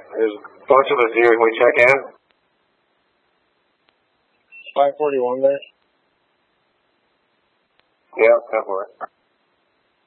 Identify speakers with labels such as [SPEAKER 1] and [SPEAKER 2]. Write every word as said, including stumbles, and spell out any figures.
[SPEAKER 1] There's a bunch of us here. Can we check in?
[SPEAKER 2] five forty-one there.
[SPEAKER 1] Yeah, go for it.